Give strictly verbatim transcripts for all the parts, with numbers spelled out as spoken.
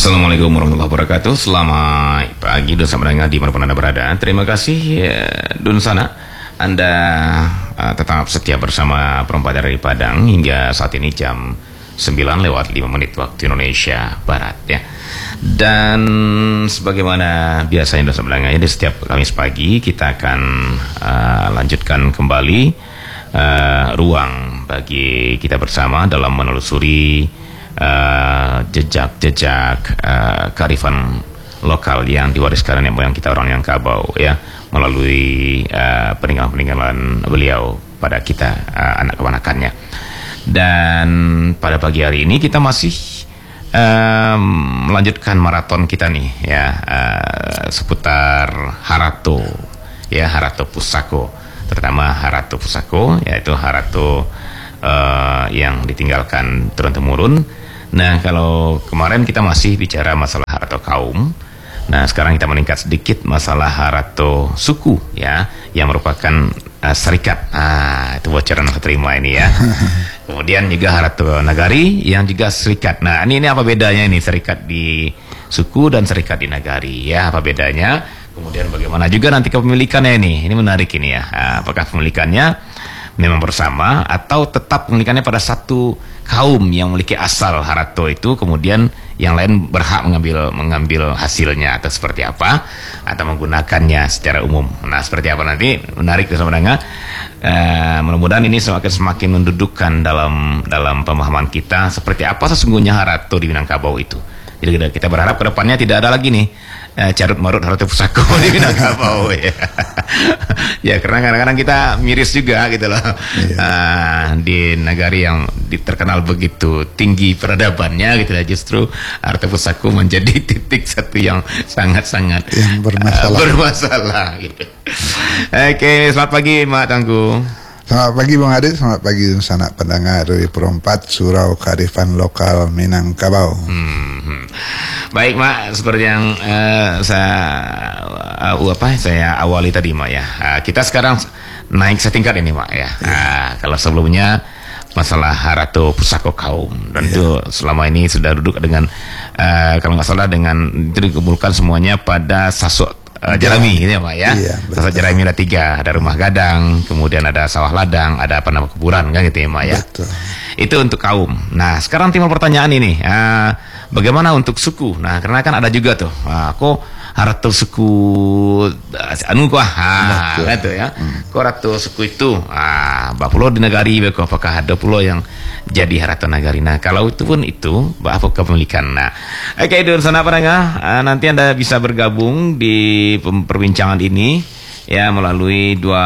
Assalamualaikum warahmatullahi wabarakatuh. Selamat pagi Dun Sana pendengar dimanapun Anda berada. Terima kasih ya, Dun Sana. Anda uh, tetap setia bersama Perempat dari Padang hingga saat ini jam sembilan lewat lima menit waktu Indonesia Barat ya. Dan sebagaimana biasanya Dun Sana pendengar, di setiap Kamis pagi kita akan uh, lanjutkan kembali uh, ruang bagi kita bersama dalam menelusuri Uh, jejak-jejak uh, kearifan lokal yang diwariskan nenek moyang kita orang yang Kabau ya, melalui uh, peninggalan-peninggalan beliau pada kita uh, anak kepanakannya. Dan pada pagi hari ini kita masih uh, melanjutkan maraton kita nih ya, uh, seputar Harato ya, Harato Pusako, terutama Harato Pusako, yaitu Harato uh, yang ditinggalkan turun-temurun. Nah, kalau kemarin kita masih bicara masalah Harato kaum, nah sekarang kita meningkat sedikit masalah Harato suku ya, yang merupakan uh, serikat. Ah, itu bocoran yang terima ini ya. Kemudian juga Harato nagari yang juga serikat. Nah, ini ini apa bedanya ini serikat di suku dan serikat di nagari ya? Apa bedanya? Kemudian bagaimana juga nanti kepemilikannya ini? Ini menarik ini ya. Nah, apakah pemilikannya memang bersama atau tetap pemilikannya pada satu kaum yang memiliki asal Harato itu, kemudian yang lain berhak mengambil mengambil hasilnya atau seperti apa, atau menggunakannya secara umum. Nah, seperti apa nanti menarik sebenarnya. Uh, mudah-mudahan ini semakin semakin mendudukkan dalam dalam pemahaman kita seperti apa sesungguhnya Harato di Minangkabau itu. Jadi kita berharap kedepannya tidak ada lagi nih uh, carut marut Harato Pusako di Minangkabau ya. Ya, karena kadang-kadang kita miris juga gitu loh. Iya. Uh, di nagari yang di, terkenal begitu tinggi peradabannya gitu ya, justru Harato Pusako menjadi titik satu yang sangat-sangat yang bermasalah. Uh, bermasalah gitu. Oke, okay, selamat pagi Mak Tangguh. Selamat pagi Bang Adit, selamat pagi sanak pendengar dari Perempat Surau Kearifan Lokal Minangkabau. Hmm. Baik Mak, seperti yang uh, saya uh, apa saya awali tadi Mak ya. Uh, kita sekarang naik setingkat ini Mak ya. Uh, kalau sebelumnya masalah Harato Pusako kaum, dan yeah. itu selama ini sudah duduk dengan uh, kalau nggak salah dengan itu dikumpulkan semuanya pada Sasok Uh, Jerami gitu ya Pak ya. Iya, Sasok Jerami ada tiga, ada rumah gadang, kemudian ada sawah ladang, ada apa nama kuburan kan gitu ya Pak ya. Betul. Itu untuk kaum. Nah, sekarang timbul pertanyaan ini, uh, bagaimana untuk suku? Nah, karena kan ada juga tuh, uh, kok Harato suku uh, anu kok ah gitu ya. Hmm. Kok Harato suku itu ah bah pulau di nagari beko, apakah ada pulau yang jadi Harato nagari? Nah, kalau itu pun itu bah apa kepemilikan. Nah, oke okay, Dun Sana pendengar, uh, nanti Anda bisa bergabung di perbincangan ini ya melalui dua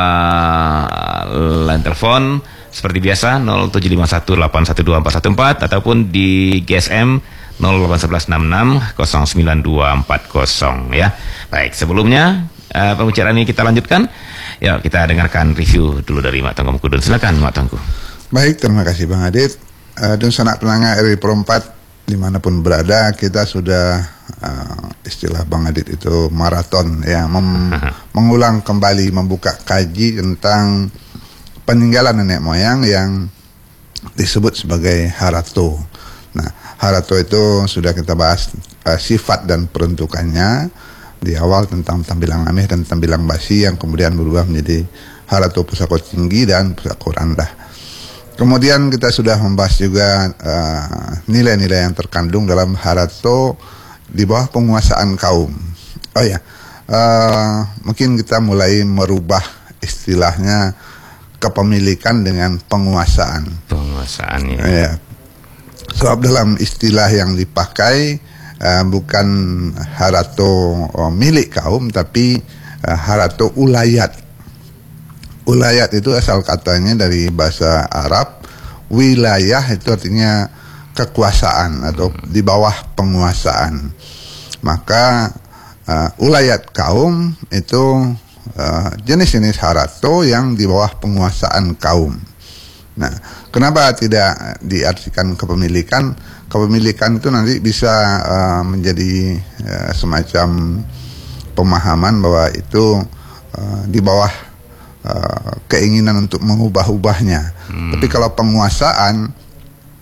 line telepon seperti biasa nol tujuh lima satu delapan satu dua empat satu empat ataupun di G S M nol delapan satu satu enam enam nol sembilan dua empat nol ya. Baik, sebelumnya uh, pembicaraan ini kita lanjutkan. Ya, kita dengarkan review dulu dari Mak Tangguh Mukudun. Silakan Mak Tangguh. Baik, terima kasih Bang Adit. Uh, dan sanak pendengar R W Perempat dimanapun berada, kita sudah uh, istilah Bang Adit itu maraton ya, mem mengulang kembali, membuka kaji tentang peninggalan nenek moyang yang disebut sebagai Harato. Nah, Harato itu sudah kita bahas uh, sifat dan peruntukannya di awal tentang Tambilang Ameh dan Tambilang Basi yang kemudian berubah menjadi Harato Pusako Tinggi dan Pusako Rendah. Kemudian kita sudah membahas juga nilai-nilai uh, yang terkandung dalam Harato di bawah penguasaan kaum. Oh ya, uh, mungkin kita mulai merubah istilahnya kepemilikan dengan penguasaan. Penguasaan ya. Ya. Sebab dalam istilah yang dipakai uh, bukan Harato uh, milik kaum, tapi uh, Harato ulayat. Ulayat itu asal katanya dari bahasa Arab. Wilayah itu artinya kekuasaan atau di bawah penguasaan. Maka uh, ulayat kaum itu uh, jenis-jenis Harato yang di bawah penguasaan kaum. Nah, kenapa tidak diartikan kepemilikan? Kepemilikan itu nanti bisa uh, menjadi uh, semacam pemahaman bahwa itu uh, di bawah uh, keinginan untuk mengubah-ubahnya. Hmm. Tapi kalau penguasaan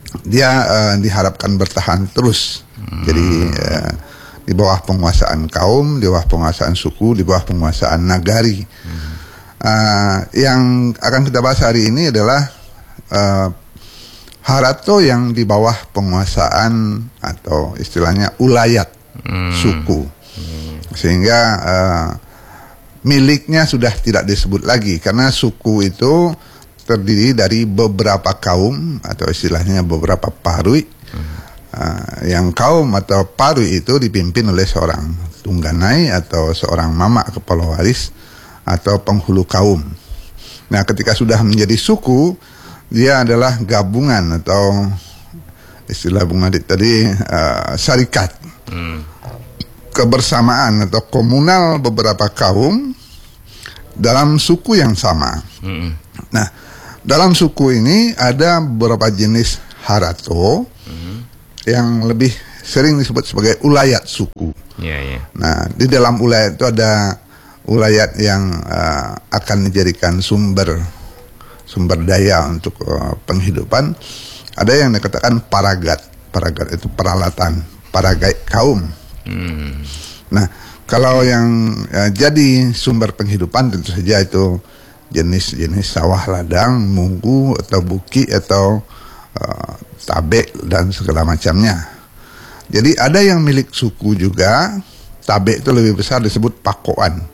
dia uh, diharapkan bertahan terus. Hmm. Jadi uh, di bawah penguasaan kaum, di bawah penguasaan suku, di bawah penguasaan nagari. Hmm. Uh, yang akan kita bahas hari ini adalah uh, Harato yang di bawah penguasaan atau istilahnya ulayat hmm. suku, hmm. sehingga uh, miliknya sudah tidak disebut lagi karena suku itu terdiri dari beberapa kaum atau istilahnya beberapa parui. Hmm. Uh, yang kaum atau parui itu dipimpin oleh seorang tungganai atau seorang mama kepala waris atau penghulu kaum. Nah, ketika sudah menjadi suku, dia adalah gabungan atau istilah Bung Adit tadi uh, syarikat, hmm. kebersamaan atau komunal beberapa kaum dalam suku yang sama. Hmm. Nah, dalam suku ini ada beberapa jenis harato hmm. yang lebih sering disebut sebagai ulayat suku. Yeah, yeah. Nah, di dalam ulayat itu ada ulayat yang uh, akan dijadikan sumber sumber daya untuk uh, penghidupan. Ada yang dikatakan paragat. Paragat itu peralatan, paragai kaum. Hmm. Nah, kalau yang uh, jadi sumber penghidupan tentu saja itu jenis-jenis sawah ladang, munggu atau buki atau uh, tabe dan segala macamnya. Jadi ada yang milik suku juga. Tabe itu lebih besar disebut pakoan.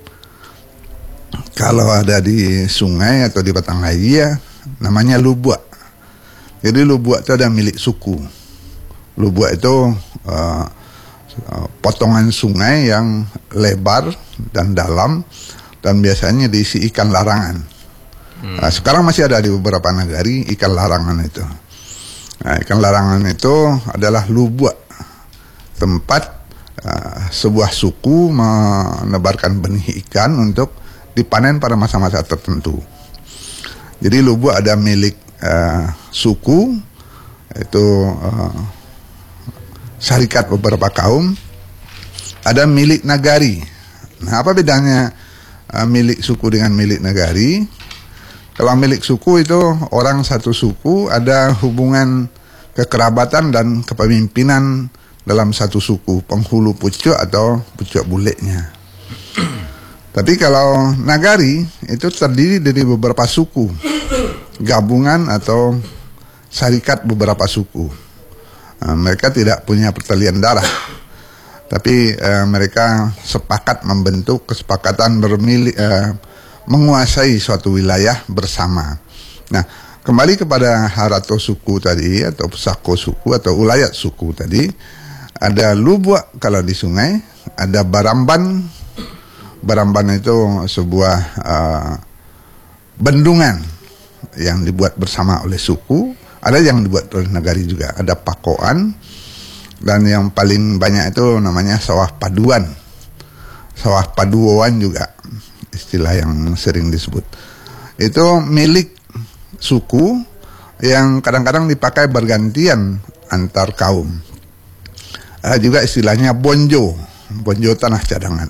Kalau ada di sungai atau di batang layar, namanya lubua. Jadi lubua itu ada milik suku. Lubua itu uh, potongan sungai yang lebar dan dalam dan biasanya diisi ikan larangan. Hmm. Nah, sekarang masih ada di beberapa negari ikan larangan itu. Nah, ikan larangan itu adalah lubua, tempat uh, sebuah suku menebarkan benih ikan untuk dipanen pada masa-masa tertentu. Jadi lubua ada milik uh, suku, itu uh, syarikat beberapa kaum. Ada milik nagari. Nah, apa bedanya uh, milik suku dengan milik nagari? Kalau milik suku itu orang satu suku ada hubungan kekerabatan dan kepemimpinan dalam satu suku, penghulu pucuk atau pucuk buleknya. Tapi kalau nagari itu terdiri dari beberapa suku, gabungan atau syarikat beberapa suku. Nah, mereka tidak punya pertalian darah, tapi eh, mereka sepakat membentuk kesepakatan bermilik, eh, menguasai suatu wilayah bersama. Nah, kembali kepada harato suku tadi atau pusako suku atau ulayat suku tadi, ada lubua kalau di sungai, ada baramban. Baramban itu sebuah uh, bendungan yang dibuat bersama oleh suku. Ada yang dibuat oleh nagari juga. Ada pakoan. Dan yang paling banyak itu namanya sawah paduan. Sawah paduoan juga istilah yang sering disebut. Itu milik suku yang kadang-kadang dipakai bergantian antar kaum. Ada juga istilahnya bonjo. Bonjo tanah cadangan.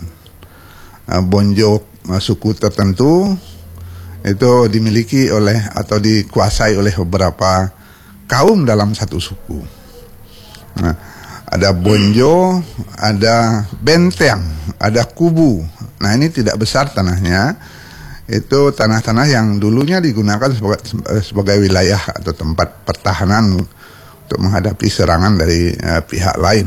Bonjo suku tertentu itu dimiliki oleh atau dikuasai oleh beberapa kaum dalam satu suku. Nah, ada bonjo, ada benteng, ada kubu. Nah, ini tidak besar tanahnya. Itu tanah-tanah yang dulunya digunakan sebagai, sebagai wilayah atau tempat pertahanan untuk menghadapi serangan dari uh, pihak lain.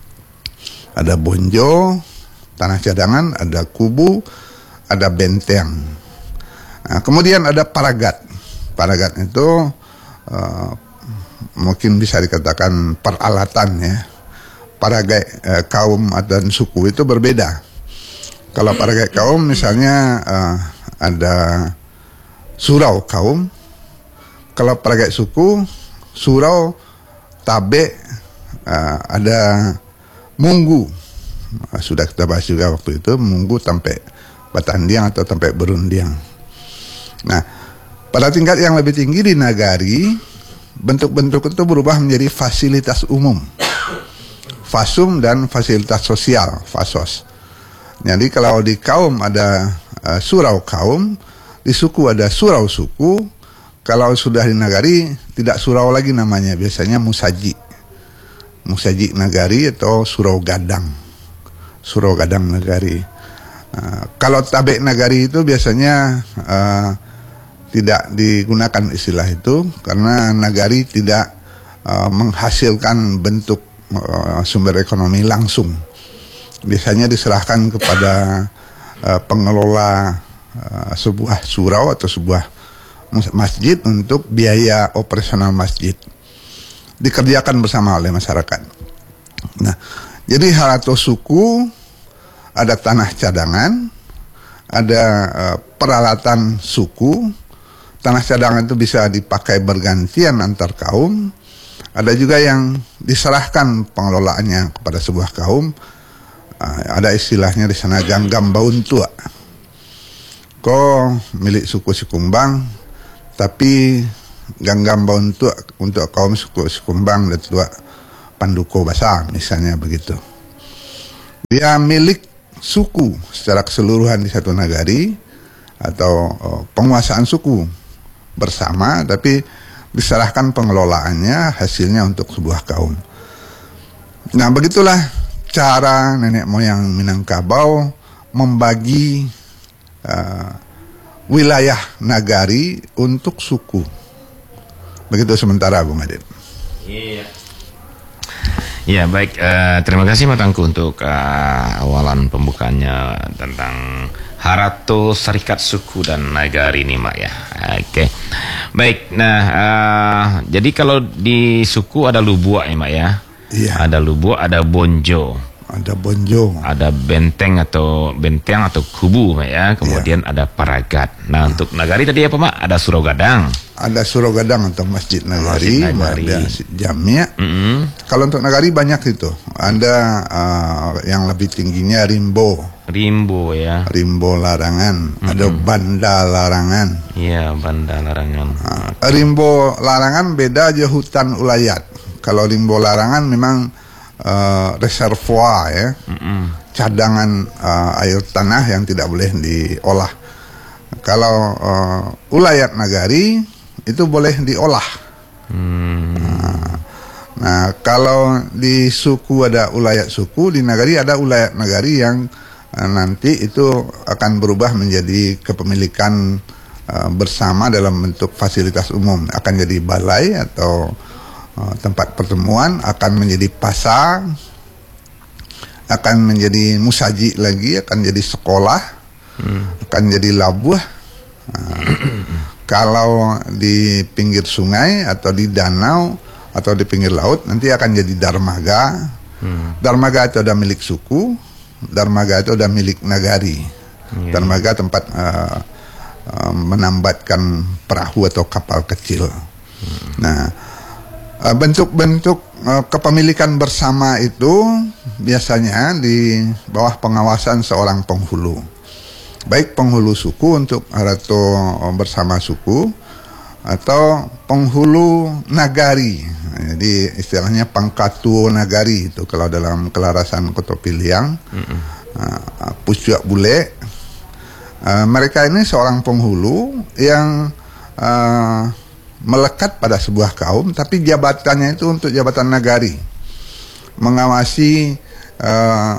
Ada bonjo, tanah cadangan, ada kubu, ada benteng. Nah, kemudian ada paragat. Paragat itu uh, mungkin bisa dikatakan peralatan ya. Paragat uh, kaum dan suku itu berbeda. Kalau paragat kaum misalnya uh, ada surau kaum. Kalau paragat suku, surau, tabe, uh, ada munggu. Sudah kita bahas juga waktu itu, munggu sampai batandiang atau sampai berundiang. Nah, pada tingkat yang lebih tinggi di nagari, bentuk-bentuk itu berubah menjadi fasilitas umum, fasum dan fasilitas sosial, fasos. Jadi kalau di kaum ada uh, surau kaum, di suku ada surau suku, Kalau sudah di nagari tidak surau lagi namanya, biasanya musaji. Musaji nagari atau surau gadang. Surau gadang nagari. Uh, kalau tabe nagari itu biasanya uh, tidak digunakan istilah itu karena nagari tidak uh, menghasilkan bentuk uh, sumber ekonomi langsung. Biasanya diserahkan kepada uh, pengelola uh, sebuah surau atau sebuah masjid untuk biaya operasional masjid, dikerjakan bersama oleh masyarakat. Nah, jadi harato suku, ada tanah cadangan, ada uh, peralatan suku. Tanah cadangan itu bisa dipakai bergantian antar kaum. Ada juga yang diserahkan pengelolaannya kepada sebuah kaum. Uh, ada istilahnya di sana ganggam bauntua. Ko milik suku Sikumbang, tapi ganggam bauntua untuk kaum suku Sikumbang dan tua Panduko Basa misalnya begitu. Dia milik suku secara keseluruhan di satu nagari atau oh, penguasaan suku bersama, tapi diserahkan pengelolaannya hasilnya untuk sebuah kaum. Nah, begitulah cara nenek moyang Minangkabau membagi uh, wilayah nagari untuk suku. Begitu sementara, Bung Adit. Iya. Ya, baik. Uh, terima kasih Matangku untuk uh, awalan pembukanya tentang harato serikat suku dan nagari ini, Mak ya. Oke. Okay. Baik. Nah, uh, jadi kalau di suku ada lubuk ya, Mak ya. Iya. Ada lubuk, ada bonjo. Ada bonjo, ada benteng atau benteng atau kubu, Mak ya. Kemudian ya. Ada paragat. Nah, untuk nagari tadi apa, Mak? Ada surau gadang. Ada surau gadang atau masjid nagari, masjid nagari. Ada jamia. Mm -hmm. Kalau untuk nagari banyak itu. Ada uh, yang lebih tingginya rimbo. Rimbo ya. Rimbo larangan. Mm -hmm. Ada banda larangan. Iya, banda larangan. Uh, rimbo larangan beda aja hutan ulayat. Kalau rimbo larangan memang Uh, reservoir ya, mm -mm. cadangan uh, air tanah yang tidak boleh diolah. Kalau uh, ulayat nagari itu boleh diolah. Mm. Nah, nah kalau di suku ada ulayat suku, di nagari ada ulayat nagari yang uh, nanti itu akan berubah menjadi kepemilikan uh, bersama dalam bentuk fasilitas umum, akan jadi balai atau tempat pertemuan, akan menjadi pasar, akan menjadi musaji lagi, akan jadi sekolah, hmm. akan jadi labuh. Nah, kalau di pinggir sungai atau di danau atau di pinggir laut nanti akan jadi darmaga. Hmm. Darmaga itu ada milik suku, darmaga itu ada milik nagari. Yeah. Darmaga tempat uh, uh, menambatkan perahu atau kapal kecil. Hmm. Nah, bentuk-bentuk uh, kepemilikan bersama itu biasanya di bawah pengawasan seorang penghulu, baik penghulu suku untuk harato bersama suku atau penghulu nagari. Jadi istilahnya pangkatu nagari itu kalau dalam kelarasan Kotopiliang, mm -mm. uh, Pucuk Bule. Uh, mereka ini seorang penghulu yang uh, melekat pada sebuah kaum, tapi jabatannya itu untuk jabatan nagari, mengawasi uh,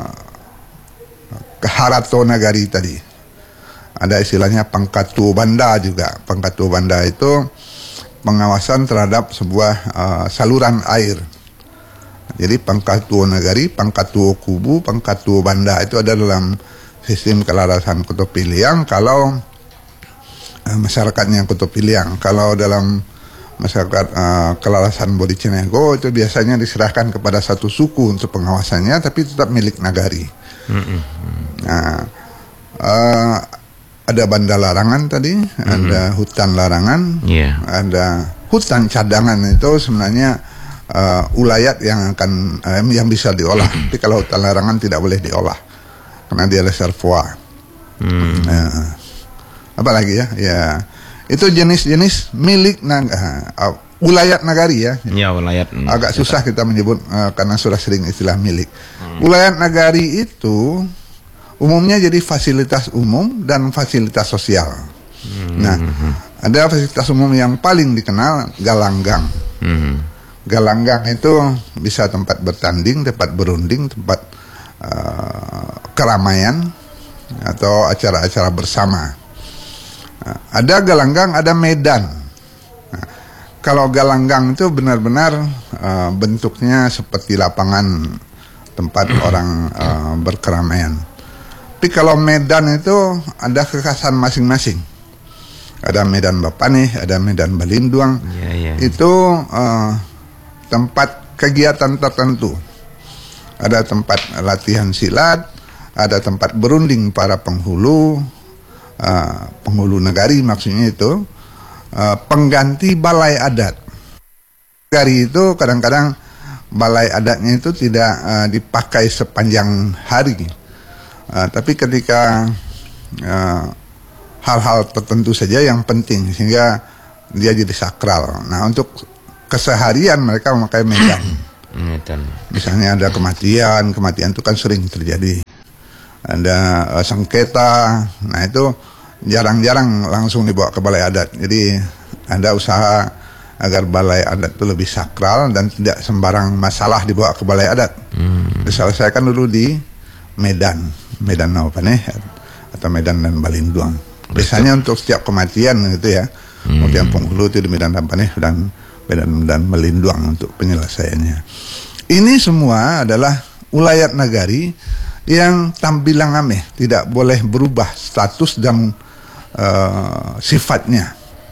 harato nagari tadi. Ada istilahnya pangkatu banda juga. Pangkatu banda itu pengawasan terhadap sebuah uh, saluran air. Jadi pangkatu nagari, pangkatu kubu, pangkatu banda itu ada dalam sistem kelarasan Kotopiliang. Kalau uh, masyarakatnya Kotopiliang, kalau dalam masyarakat uh, kelarasan Bodicinego itu biasanya diserahkan kepada satu suku untuk pengawasannya, tapi tetap milik nagari. Mm-hmm. Nah, uh, ada banda larangan tadi, mm-hmm. ada hutan larangan, yeah. ada hutan cadangan. Itu sebenarnya uh, ulayat yang akan uh, yang bisa diolah. Tapi kalau hutan larangan tidak boleh diolah karena dia reservoir. Mm. Nah, apa lagi ya? Ya. Itu jenis-jenis milik naga, uh, ulayat nagari ya. Ya, ulayat. Agak susah kita menyebut uh, karena sudah sering istilah milik. Hmm. Ulayat nagari itu umumnya jadi fasilitas umum dan fasilitas sosial. Hmm. Nah, Ada fasilitas umum yang paling dikenal galanggang. Hmm. Galanggang itu bisa tempat bertanding, tempat berunding, tempat uh, keramaian atau acara-acara bersama. Nah, ada galanggang, ada medan. Nah, kalau galanggang itu benar-benar uh, bentuknya seperti lapangan tempat orang uh, berkeramaian. Tapi kalau medan itu ada kekhasan masing-masing. Ada Medan Bapane, ada Medan Balinduang. Ya, ya. Itu uh, tempat kegiatan tertentu. Ada tempat latihan silat, ada tempat berunding para penghulu, uh, penghulu negari maksudnya itu, uh, pengganti balai adat. Negari itu kadang-kadang balai adatnya itu tidak uh, dipakai sepanjang hari, uh, tapi ketika uh, hal-hal tertentu saja yang penting sehingga dia jadi sakral. Nah, untuk keseharian mereka memakai medan. Medan. Misalnya ada kematian, kematian itu kan sering terjadi. Ada uh, sengketa, nah itu jarang-jarang langsung dibawa ke balai adat. Jadi ada usaha agar balai adat itu lebih sakral dan tidak sembarang masalah dibawa ke balai adat. Hmm. Diselesaikan dulu di Medan, Medan Bapane atau Medan dan Balinduang. Biasanya untuk setiap kematian gitu ya, hmm. kemudian penghulu itu di Medan Bapane dan Medan dan Balinduang untuk penyelesaiannya. Ini semua adalah ulayat nagari yang tampilang ameh, tidak boleh berubah status dan uh, sifatnya.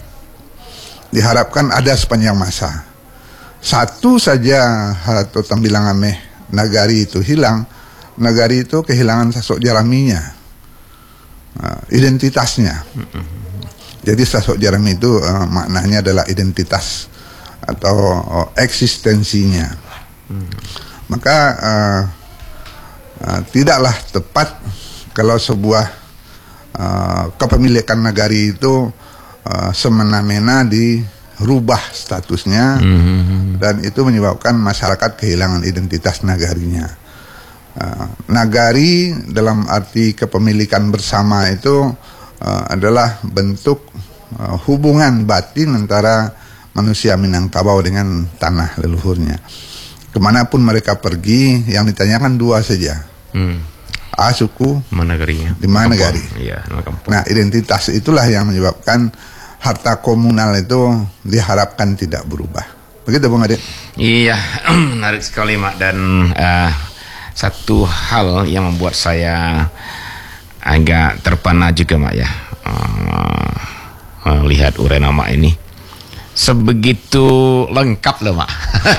Diharapkan ada sepanjang masa. Satu saja atau tampilang ameh nagari itu hilang, nagari itu kehilangan sosok jaraminya. Uh, identitasnya. Jadi sosok Jeremy itu uh, maknanya adalah identitas atau uh, eksistensinya. Hmm. Maka uh, uh, tidaklah tepat kalau sebuah uh, kepemilikan nagari itu uh, semena-mena dirubah statusnya, hmm. dan itu menyebabkan masyarakat kehilangan identitas nagarinya. Uh, nagari dalam arti kepemilikan bersama itu uh, adalah bentuk uh, hubungan batin antara manusia Minangkabau dengan tanah leluhurnya. Kemanapun mereka pergi, yang ditanyakan dua saja. Hmm. A suku, mana negarinya? Di mana negari? Iya, nah, identitas itulah yang menyebabkan harta komunal itu diharapkan tidak berubah. Begitu, Bung Adit? Iya, menarik sekali, Mak. Dan uh, satu hal yang membuat saya agak terpana juga, Mak, ya, uh, melihat uraian Mak ini. Sebegitu lengkap loh, Mak.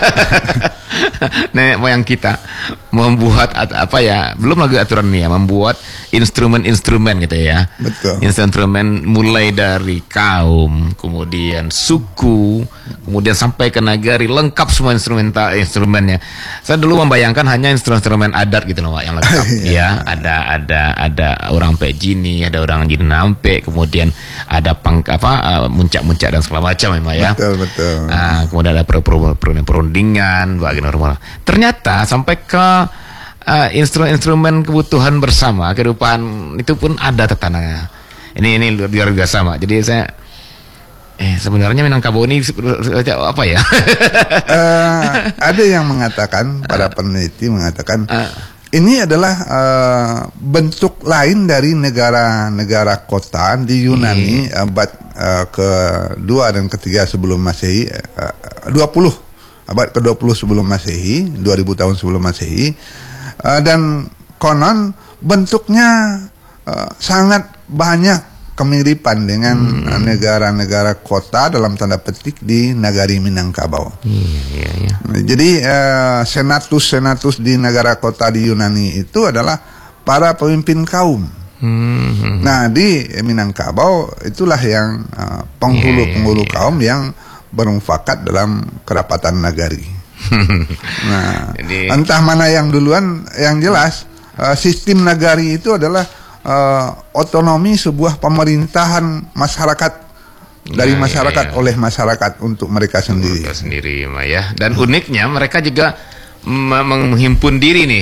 Nenek moyang kita membuat apa ya, belum lagi aturan nih ya, membuat instrumen-instrumen gitu ya. Betul. Instrumen mulai dari kaum, kemudian suku, kemudian sampai ke nagari, lengkap semua instrumen instrumennya. Saya dulu membayangkan hanya instrumen-instrumen adat gitu loh, Pak, yang lengkap. Ya, ada ada ada orang Pejini, ada orang Jin Nampe, kemudian ada pang apa muncak-muncak dan segala macam, memang ya. Betul, betul. Nah, kemudian ada perundingan, bagian normal. Ternyata sampai ke uh, instrumen-instrumen kebutuhan bersama, kehidupan itu pun ada tetananya. Ini ini luar biasa, Mak. Jadi saya eh sebenarnya Minangkabau ini apa ya? uh, ada yang mengatakan, para peneliti mengatakan uh, ini adalah uh, bentuk lain dari negara-negara kota di Yunani hmm. abad uh, kedua dan ketiga sebelum Masehi, uh, dua puluh abad ke dua puluh sebelum Masehi, dua ribu tahun sebelum Masehi, uh, dan konon bentuknya uh, sangat banyak kemiripan dengan negara-negara hmm. kota dalam tanda petik di Nagari Minangkabau. Iya, iya, iya. Jadi uh, senatus-senatus di negara kota di Yunani itu adalah para pemimpin kaum. Hmm. Nah, di Minangkabau itulah yang uh, penghulu-penghulu yeah, yeah, yeah. kaum yang bermufakat dalam kerapatan nagari. Nah, jadi, entah mana yang duluan, yang jelas uh, sistem nagari itu adalah uh, otonomi sebuah pemerintahan masyarakat dari nah, masyarakat iya, iya. oleh masyarakat untuk mereka sendiri. Mereka sendiri, ya. Dan uniknya mereka juga menghimpun diri nih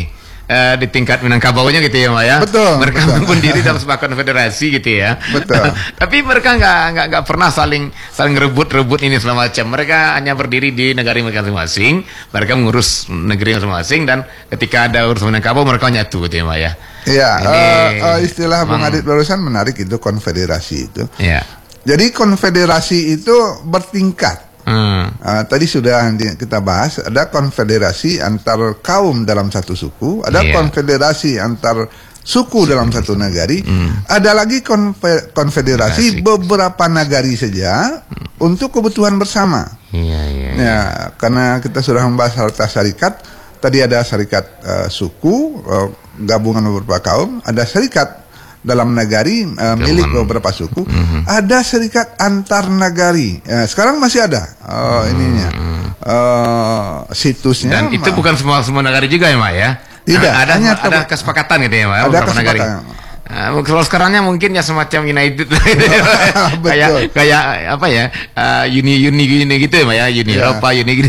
uh, di tingkat Minangkabaunya gitu ya, Pak ya. Betul. Mereka betul. membangun diri dalam sebuah konfederasi gitu ya. Betul. Tapi mereka nggak nggak nggak pernah saling saling rebut-rebut ini segala macam. Mereka hanya berdiri di negara mereka masing-masing. Mereka mengurus negeri masing-masing dan ketika ada urusan Minangkabau mereka nyatu gitu ya, Pak ya. Iya, uh, uh, istilah Bung memang, Adit barusan menarik itu konfederasi itu. Iya. Jadi konfederasi itu bertingkat. Hmm. Uh, tadi sudah di, kita bahas ada konfederasi antar kaum dalam satu suku, ada yeah. konfederasi antar suku dalam satu negari, hmm. ada lagi konfe, konfederasi Asik. beberapa negari saja hmm. untuk kebutuhan bersama. Yeah, yeah, ya, yeah. Karena kita sudah membahas harta syarikat, tadi ada syarikat uh, suku, uh, gabungan beberapa kaum, ada syarikat dalam negari uh, milik beberapa suku, mm-hmm. ada serikat antar negari. Ya, sekarang masih ada uh, mm-hmm. ininya uh, situsnya. Dan itu bukan semua semua negari juga ya, Mak ya? Tidak. Ada hanya ada kesepakatan gitu ya, Mak. Ada kesepakatan. Nah, kalau sekarangnya mungkin ya semacam United kayak kayak apa ya? Uh, uni uni uni gitu ya, Mak ya? Uni yeah. Eropa, uni gitu.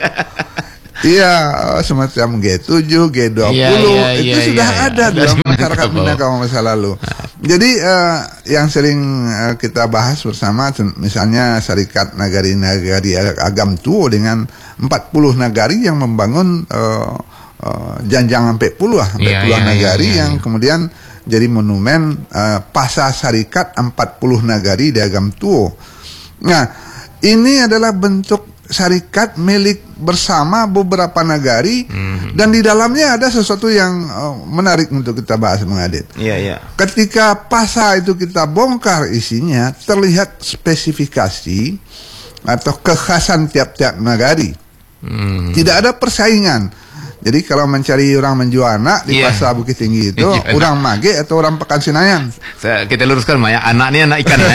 Iya, semacam G tujuh, G dua puluh yeah, yeah, itu yeah, sudah yeah, ada yeah. dalam masyarakat Minangkabau masa lalu. Jadi uh, yang sering uh, kita bahas bersama misalnya Serikat Nagari-Nagari Agam Tuo dengan empat puluh nagari yang membangun uh, uh, janjang sampai puluh sampai yeah, puluh yeah, nagari yeah, yeah, yang yeah. kemudian jadi monumen uh, Pasa Serikat empat puluh nagari di Agam Tuo. Nah, ini adalah bentuk syarikat milik bersama beberapa negari, mm-hmm. dan di dalamnya ada sesuatu yang uh, menarik untuk kita bahas, Bung Adit. Iya, yeah, iya. Yeah. Ketika Pasa itu kita bongkar isinya, terlihat spesifikasi atau kekhasan tiap-tiap negari. Mm. Tidak ada persaingan. Jadi kalau mencari orang menjual anak di yeah. Pasar Bukit Tinggi itu orang Mage atau orang Pekansinayang. Kita luruskan, Maya. Anak ini anak ikan.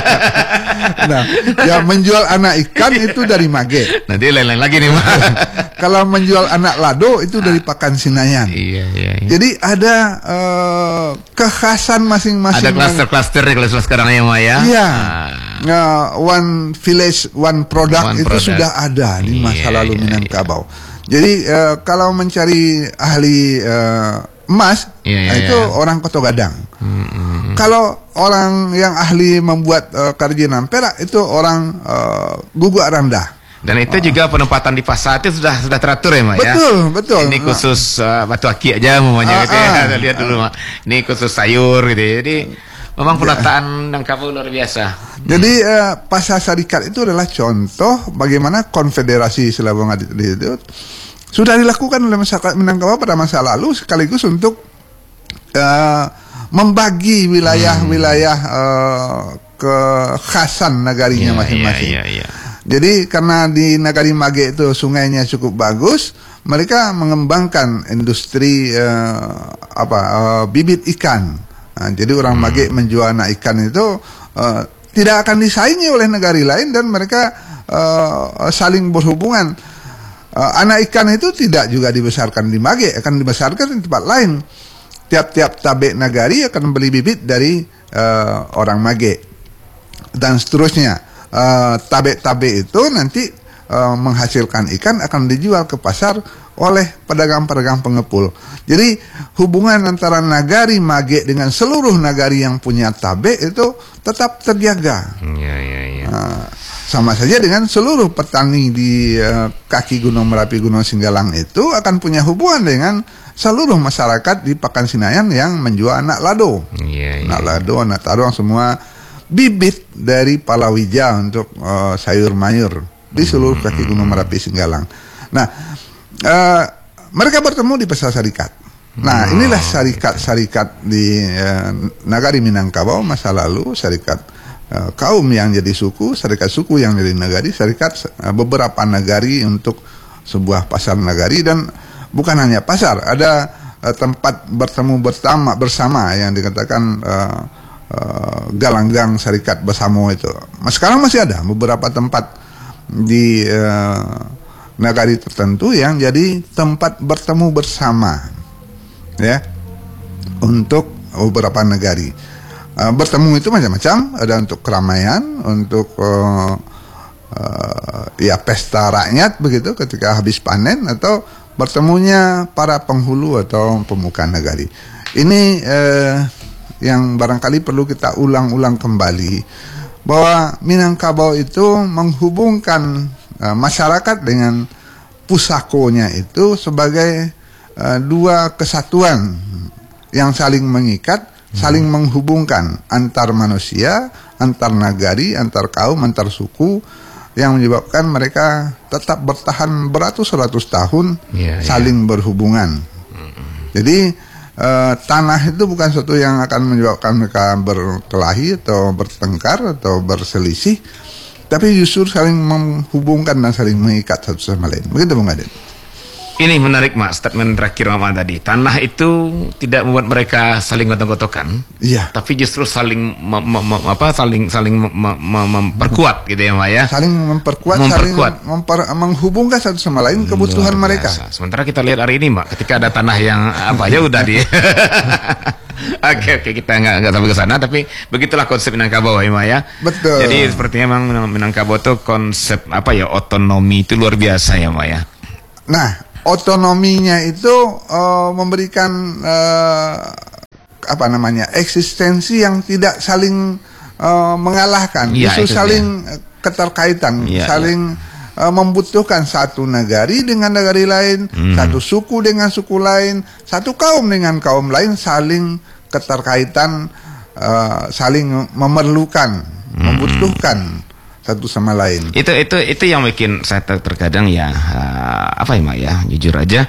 Nah, yang menjual anak ikan itu dari Mage. Nanti lain-lain lagi nih, Mas. Kalau menjual anak lado itu dari Pekansinayang. Iya, iya, iya. Jadi ada uh, kekhasan masing-masing. Ada klaster-klaster kalau sekarang ya, Maya. Iya. Nah, one village, one product one itu product. Sudah ada di masa yeah, lalu yeah, Minangkabau. Yeah. Jadi uh, kalau mencari ahli uh, emas, yeah, yeah, itu yeah. orang Koto Gadang. Mm-hmm. Kalau orang yang ahli membuat uh, kerajinan perak itu orang uh, Guguk Rendah. Dan itu uh. juga penempatan di pasar itu sudah sudah teratur ya, Mak ya. Betul, betul. Ini khusus uh, batu aki aja namanya uh, gitu ya. Uh, Lihat dulu, Mak. Ini khusus sayur gitu ya. Jadi memang penataan Minangkabau luar biasa. Jadi uh, Pasar Serikat itu adalah contoh bagaimana konfederasi Selabong Adit itu sudah dilakukan oleh masyarakat Minangkabau pada masa lalu sekaligus untuk uh, membagi wilayah-wilayah uh, kekhasan negarinya masing-masing. Yeah, yeah, yeah, yeah. Jadi karena di Nagari Mage itu sungainya cukup bagus, mereka mengembangkan industri uh, apa uh, bibit ikan. Nah, jadi orang hmm. Mage menjual anak ikan itu uh, tidak akan disaingi oleh negari lain dan mereka uh, saling berhubungan. Uh, anak ikan itu tidak juga dibesarkan di Mage, akan dibesarkan di tempat lain. Tiap-tiap tabek nagari akan beli bibit dari uh, orang Mage dan seterusnya. Uh, tabek-tabek itu nanti uh, menghasilkan ikan akan dijual ke pasar oleh pedagang-pedagang pengepul. Jadi hubungan antara nagari Mage dengan seluruh nagari yang punya tabek itu tetap terjaga. Ya, ya, ya. Uh, sama saja dengan seluruh petani di uh, kaki Gunung Merapi, Gunung Singgalang itu akan punya hubungan dengan seluruh masyarakat di Pekansinayang yang menjual anak lado. Ya, ya. Anak lado, anak tarung, semua bibit dari palawija untuk uh, sayur mayur di seluruh kaki Gunung Merapi Singgalang. Nah, uh, mereka bertemu di Pasar Serikat. Nah, inilah syarikat-syarikat di uh, Nagari Minangkabau masa lalu, syarikat uh, kaum yang jadi suku, syarikat suku yang jadi nagari, syarikat uh, beberapa nagari untuk sebuah pasar nagari. Dan bukan hanya pasar, ada uh, tempat bertemu bersama bersama yang dikatakan uh, uh, galanggang syarikat bersama itu. Mas, sekarang masih ada beberapa tempat di uh, nagari tertentu yang jadi tempat bertemu bersama, ya, untuk beberapa negari. Uh, bertemu itu macam-macam, ada untuk keramaian, untuk uh, uh, ya pesta rakyat begitu ketika habis panen, atau bertemunya para penghulu atau pemuka nagari. Ini eh, yang barangkali perlu kita ulang-ulang kembali, bahwa Minangkabau itu menghubungkan uh, masyarakat dengan pusakonya itu sebagai uh, dua kesatuan yang saling mengikat, saling menghubungkan antar manusia, antar nagari, antar kaum, antar suku, yang menyebabkan mereka tetap bertahan beratus-ratus tahun yeah, saling yeah. berhubungan. Jadi Uh, tanah itu bukan sesuatu yang akan menyebabkan mereka berkelahi atau bertengkar atau berselisih, tapi justru saling menghubungkan dan saling mengikat satu sama lain. Begitu Bung Adit. Ini menarik Mak, statement terakhir Mama tadi. Tanah itu tidak membuat mereka saling gotong-gotokan, iya. tapi justru saling mem, mem, apa saling saling mem, mem, memperkuat gitu ya Mak ya. Saling memperkuat, memperkuat. saling memper, menghubungkan satu sama lain kebutuhan Luar mereka. biasa. Sementara kita lihat hari ini Mak, ketika ada tanah yang apa aja udah di Oke oke kita nggak nggak sampai ke sana, tapi begitulah konsep Minangkabau ya Mak ya. Betul. Jadi sepertinya memang Minangkabau itu konsep apa ya, otonomi itu luar biasa ya Mak ya. Nah, otonominya itu uh, memberikan uh, apa namanya eksistensi yang tidak saling uh, mengalahkan, ya, justru saling ya. keterkaitan, ya, saling ya. uh, membutuhkan satu nagari dengan nagari lain, hmm. satu suku dengan suku lain, satu kaum dengan kaum lain, saling keterkaitan, uh, saling memerlukan, hmm. membutuhkan satu sama lain. Itu itu itu yang bikin saya ter terkadang ya uh, apa ya Mak ya, jujur aja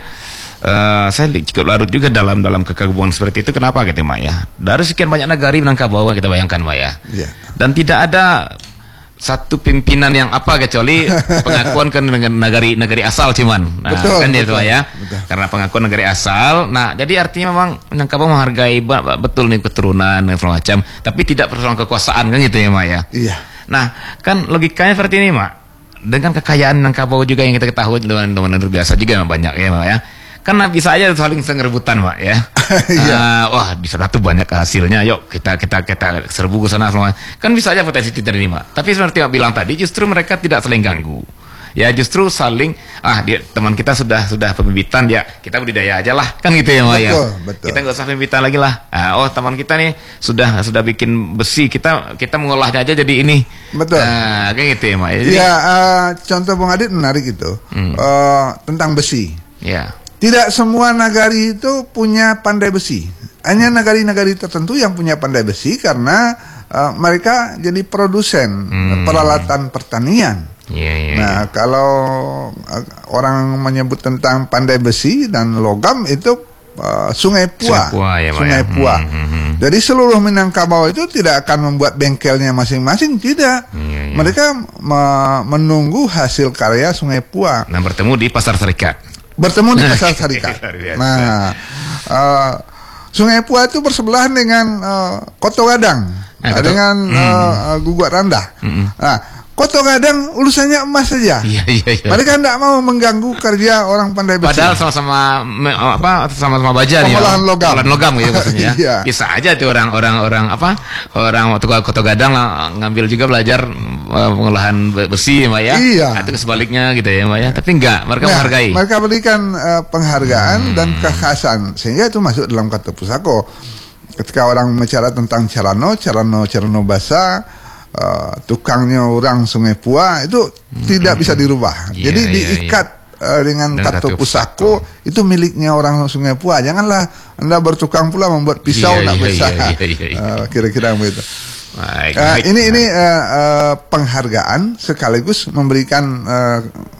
uh, saya cukup larut juga dalam dalam kekaguman seperti itu. Kenapa gitu Mak ya? Dari sekian banyak nagari Minangkabau kita bayangkan Mak ya. Yeah. Dan tidak ada satu pimpinan yang apa kecuali pengakuan kan dengan nagari-nagari asal cuman. Nah, betul, kan betul, itu ya. Betul. Karena pengakuan negari asal. Nah, jadi artinya memang Minangkabau menghargai betul nih keturunan dan segala macam, tapi tidak persoalan kekuasaan kan gitu ya Mak ya. Iya. Nah, kan logikanya seperti ini Mak. Dengan kekayaan Minangkabau juga yang kita ketahui dengan luar biasa juga banyak ya Mak ya. Karena bisa aja saling rebutan Mak ya. uh, wah di sana tuh banyak hasilnya. Yuk kita kita kita serbu ke sana semua. Kan bisa aja potensi terjadi Mak. Tapi seperti Mak bilang tadi, justru mereka tidak saling ganggu. Ya justru saling ah dia teman kita sudah sudah pembibitan, ya kita budidaya aja lah kan gitu ya Mak ya. Betul. Kita nggak usah pembibitan lagi lah. Ah, oh teman kita nih sudah sudah bikin besi, kita kita mengolahnya aja jadi ini. Betul. Nah, kayak gitu ya Mak. Jadi, ya uh, contoh Bung Adit menarik itu hmm. uh, tentang besi. Ya. Tidak semua nagari itu punya pandai besi. Hanya nagari-nagari tertentu yang punya pandai besi karena uh, mereka jadi produsen hmm. peralatan pertanian. Yeah, yeah, nah, yeah. kalau uh, orang menyebut tentang pandai besi dan logam itu uh, Sungai Pua, Sungai Pua, ya, Sungai ya. Pua. Hmm, hmm, hmm. Jadi seluruh Minangkabau itu tidak akan membuat bengkelnya masing-masing, tidak. Yeah, yeah. Mereka me- menunggu hasil karya Sungai Pua. Nah, bertemu di Pasar Serikat. Bertemu di Pasar Serikat. Nah, uh, Sungai Pua itu bersebelahan dengan uh, Koto Gadang, nah, dengan hmm. uh, Guguak Randah. Hmm. Nah, Koto Gadang urusannya emas saja. Iya, iya, iya. Mereka tidak mau mengganggu kerja orang pandai besi. Padahal sama-sama apa sama-sama baja nih. Pengolahan logam. Pengolahan logam gitu maksudnya. Iya. Bisa aja tuh orang-orang orang apa? Orang waktu Koto Gadang lah, ngambil juga belajar uh, pengolahan besi ya Mbak ya. Iya. Nah, itu sebaliknya gitu ya Mbak ya. Tapi enggak, mereka nah, menghargai. Mereka berikan uh, penghargaan hmm. dan kekhasan sehingga itu masuk dalam kata pusako. Ketika orang bicara tentang Carano, Carano, Carano Basa, Uh, tukangnya orang Sungai Pua itu hmm, tidak bisa dirubah. Yeah, jadi yeah, diikat yeah. Uh, dengan Katu Pusako, itu miliknya orang Sungai Pua. Janganlah Anda bertukang pula membuat pisau yeah, nak yeah, besar. yeah, yeah, yeah, yeah. uh, kira-kira begitu. Baik, uh, baik, ini baik. ini uh, uh, penghargaan sekaligus memberikan uh,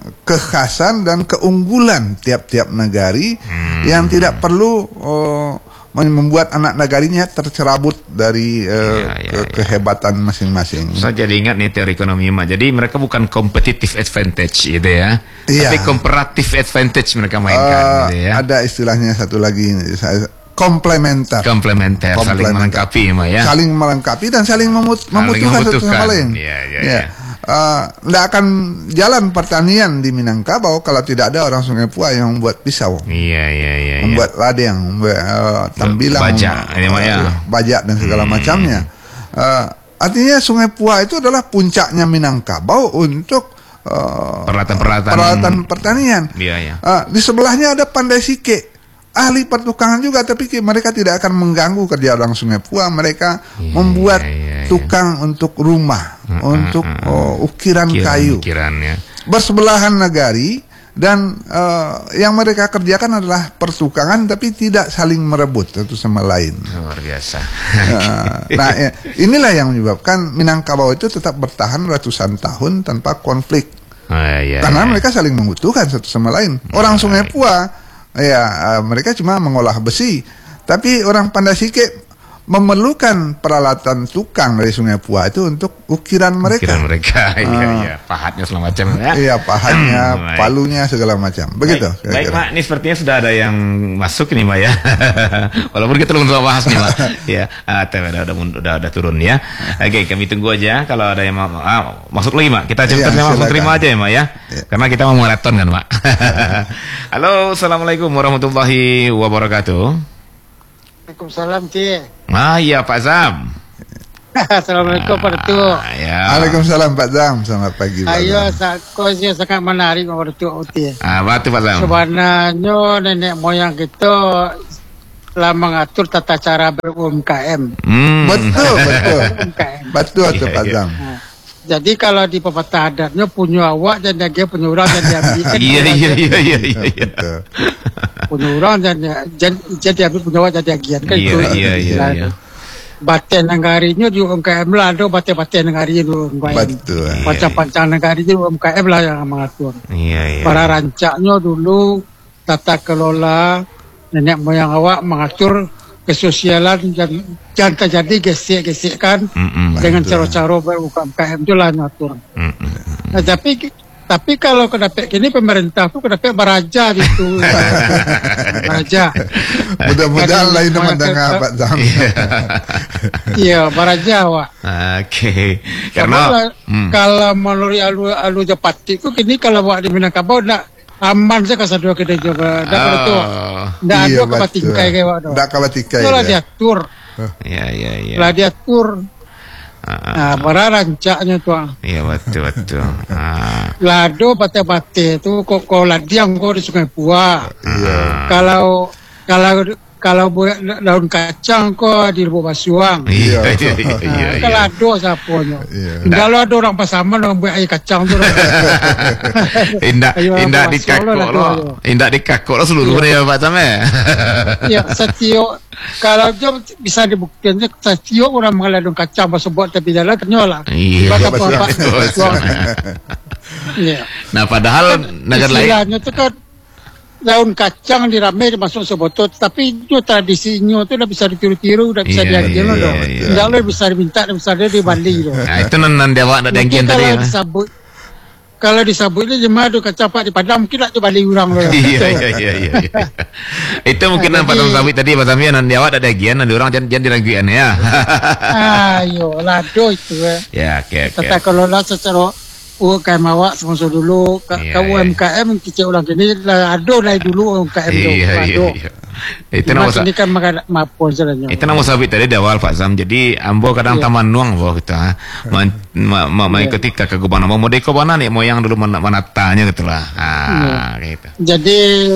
kekhasan dan keunggulan tiap-tiap negari hmm. yang tidak perlu uh, membuat anak nagarinya tercerabut dari uh, ya, ya, ke- ya. kehebatan masing-masing. Saya jadi ingat nih teori ekonomi mah. Jadi mereka bukan competitive advantage gitu ya, iya. tapi comparative advantage mereka mainkan Uh, gitu ya. Ada istilahnya satu lagi, saya komplementer. Komplementer, saling melengkapi mah ya. Saling melengkapi dan saling memut- Saling membutuhkan, satu membutuhkan. sama lain. Iya, iya, Ya. iya. Tidak uh, akan jalan pertanian di Minangkabau kalau tidak ada orang Sungai Pua yang membuat pisau, Iya, iya, iya. membuat ladang, membuat uh, tambilang, bajak, uh, ini mah ya. bajak dan segala hmm. macamnya. Uh, artinya Sungai Pua itu adalah puncaknya Minangkabau untuk uh, Peralatan-peralatan peralatan pertanian. Iya, ya. Uh, di sebelahnya ada Pandai Sike, ahli pertukangan juga, tapi mereka tidak akan mengganggu kerja orang Sungai Pua. Mereka Iya, membuat iya, iya, iya. tukang untuk rumah, Mm, untuk mm, mm, oh, ukiran Ukiran- kayu. ukirannya. Bersebelahan negari, dan uh, yang mereka kerjakan adalah pertukangan, tapi tidak saling merebut satu sama lain. Luar biasa. Uh, nah, ya, inilah yang menyebabkan Minangkabau itu tetap bertahan ratusan tahun tanpa konflik. Oh, iya, Karena iya. mereka saling membutuhkan satu sama lain. Orang Sungai Pua, ya uh, mereka cuma mengolah besi, tapi orang Pandai Sike memerlukan peralatan tukang dari Sungai Pua itu untuk ukiran mereka. Ukiran mereka, iya, Ah. iya. Pahatnya segala macam ya. Iya, pahatnya, Baik. palunya segala macam. Begitu. Baik, baik Mak, ini sepertinya sudah ada yang masuk ini Mak ya. Walaupun kita belum sempat bahas nih Mak. Ya, ah, udah, udah, udah, udah, udah turun ya. Oke, kami tunggu aja kalau ada yang mau ah, masuk lagi Mak. Kita Iya, cepatnya langsung silakan. terima aja ya Mak ya. Iya. Karena kita mau maraton kan Mak. Halo, assalamualaikum warahmatullahi wabarakatuh. Waalaikumsalam, Cik. Ah iya Pak Zam. Assalamualaikum Pak Datuk. Ah, ya. Waalaikumsalam Pak Zam, selamat pagi Pak Ayo, Zam. konsep sangat menarik Pak Datuk Uti. Ah, batu Pak Zam. Sebenarnya nenek moyang kita telah mengatur tata cara ber-U M K M. Hmm. Betul, betul. U M K M. Betul tuh Iya, Pak iya. Zam. Nah, jadi kalau di pepatah adatnya punya awak dan dia punya orang dan diambil. Kan Iya, orang iya, jadi iya, iya, iya, iya. Betul. punya orang dan jadi jadi diambil punya awak jadi agian kan Iya, itu. iya, iya, Nah, iya. Baten negarinya di U M K M lah, ada baten-baten negarinya di U M K M. Betul. Iya, Pancang-pancang negarinya di U M K M lah yang mengatur. Iya, iya. Para rancaknya dulu tata kelola nenek moyang awak mengatur kesosialan dan jangan terjadi gesek-gesekan Mm-mm. dengan Betul. cara-cara ber-U M K M itu lah ngatur. Mm-mm. Nah, tapi tapi kalau kedapet kini pemerintah tuh kedapet baraja gitu. Baraja. Mudah-mudahan Kan lain moyang mendengar ke- Pak Zam. Iya, baraja awak. Oke. Karena Karena hmm. kalau melalui alu alu Japati itu kini kalau awak di Minangkabau nak aman saya kasih dua kedai juga. Dak ada tuh. Oh. Ndak ada Iya, kebatikai betul. kayak awak tuh. Ndak kebatikai Itulah dia. diatur. Iya, iya, iya. Lah diatur. Ah, ah. Nah, para rancaknya tuh. Iya, betul, betul. Ah. Lado bate-bate itu kok kok ladiang kok di Sungai Pua. Iya. Kalau kalau kalau buat daun kacang kok di Lubuk Basuang. Iya, Iya. iya, iya, iya, Nah, iya. kalau ada siapanya. Iya. Kalau ada orang pasaman orang buat air kacang tuh. Indah, Ayo, indah Mas, dikakuk Solo lah tuh, lo. ayo. Indah dikakuk lo seluruhnya ya Pak Sam ya. Ya, setio kalau dia bisa dibuktikan setio orang mengalah daun kacang pas buat tapi jalan ternyala. Iya, Maka betul, apa? betul. Basuang. Iya. Nah, padahal negara lain Istilahnya itu kan daun kacang dirame dimasuk sebotol, tapi itu tradisinya itu udah bisa ditiru-tiru, udah bisa Iya, diambil iya, dong. iya. Enggak lo bisa diminta, bisa dia dibalik dong. Nah, itu nan nan dewa ada Mungkin dengkian tadi kalau ya. disabut kalau disabut itu jemaah ada kacang pak di padang mungkin nak coba balik orang lo. Iya, iya, iya, iya, iya. Itu mungkin nan Nah, Pak jadi- Sawit tadi Pak Sam ya nan dewa ada dengkian nan orang jangan jangan diragukan ya. Ayo, lado itu ya. Ya, oke, oke. Tata kelola secara U M K M awak semasa dulu ke, Iya, ke U M K M kecil ulang kini lah ado dari dulu U M K M Iya, dulu. iya, Ado. iya. Itu Cuma nama ini kan makan maupun sebenarnya. itu nama Sawit tadi di awal Pak Sam. Jadi ambo kadang Iya. taman nuang boh kita ha. Man, ma, ma, ma, Iya. ketika ke Gubana mau deko mana nih moyang dulu mana manatanya gitu lah. Ah, gitu. Jadi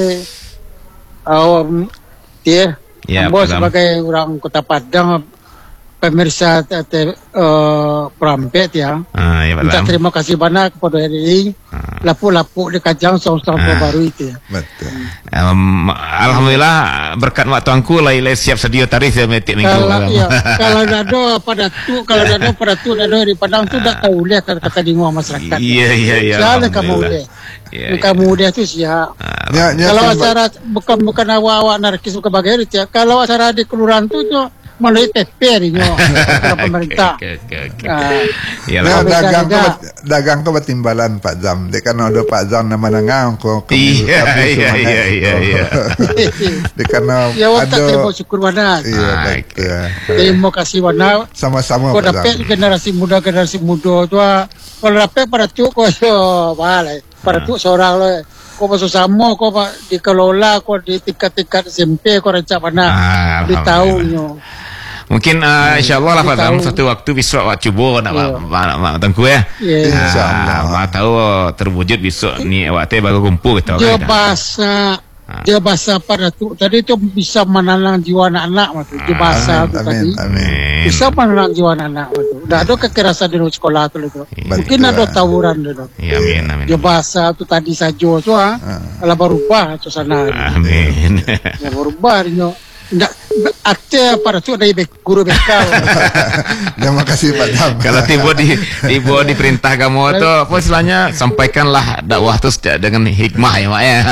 um, dia Ya, Ambo Pak Sam. sebagai orang Kota Padang pemirsa te, te, uh, Perampet ya. Ah, ya Pak Minta Sam. terima kasih banyak kepada R R I. Ah. Lapuk-lapuk di Kajang tahun-tahun Ah. baru itu ya. Betul. Um, Alhamdulillah berkat mak tuanku lai lai siap sedia tarikh ya metik minggu. Kalau Pak Sam. ya, kalau dado pada tu, kalau dado pada tu dado di Padang tu dah tahu lihat kata dengar masyarakat. Iya, iya, iya. Siapa kamu Alhamdulillah. dia? Iya, Kamu dia tu siap. Ah, Ya, ya, Kalau Pak- acara bukan bukan awak-awak narkis bukan bagian itu ya. Kalau acara di kelurahan tu tu melalui P P dia pemerintah. Oke, oke, oke. Ah. Iya Ya, lah. Bisa dagang juga. ke dagang ke timbalan Pak Zam. Dia kan ada Pak Zam nama nangang ko Iya, iya, iya, iya, iya. Dia karena Ya, awak tak ada terima syukur mana. iya Ah, betul. Terima kasih mana. Sama-sama Kau Pak dapat Zam. generasi muda generasi muda tu ah. Kalau dapat pada tu kau yo balai. Pada tu seorang lo. Kau masuk sama kau pa- dikelola kau di tingkat-tingkat S M P kau rancak mana. Ah, Ditahu Alhamdulillah. nyo. Mungkin uh, insyaallah lah Pak Zam satu waktu besok Wak cuba nak Yeah. mak mak tengku ya. Yeah. Insyaallah. Mak tahu terwujud besok ni awak teh baru kumpul kita. Dia bahasa dia bahasa pada tu tadi tu bisa menanam jiwa anak-anak matu. Dia bahasa Amin, tu amin, tadi amin. bisa menanam jiwa anak-anak matu. Dah ada kekerasan di sekolah tu itu. Mungkin Betul. ada tawuran dulu. Ya, amin amin. Dia bahasa tu tadi saja tu ah. Kalau berubah tu sana. Amin. Ya berubah dia. Ndak ate pada tu dari bek- guru bekal. Terima kasih Pak Zam. Kalau tiba di tiba diperintah kamu tu apa istilahnya sampaikanlah dakwah tu dengan hikmah ya Mak ya.